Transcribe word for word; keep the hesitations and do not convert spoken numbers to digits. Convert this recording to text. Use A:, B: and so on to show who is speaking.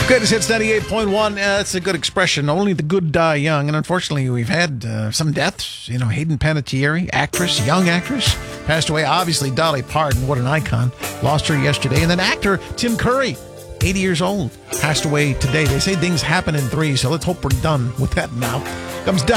A: Greatest Hits ninety-eight point one. Uh, that's a good expression. Only the good die young. And unfortunately, we've had uh, some deaths. You know, Hayden Panettiere, actress, young actress, passed away. Obviously, Dolly Parton, what an icon. Lost her yesterday. And then actor Tim Curry, eighty years old, passed away today. They say things happen in threes, so let's hope we're done with that now. Comes Def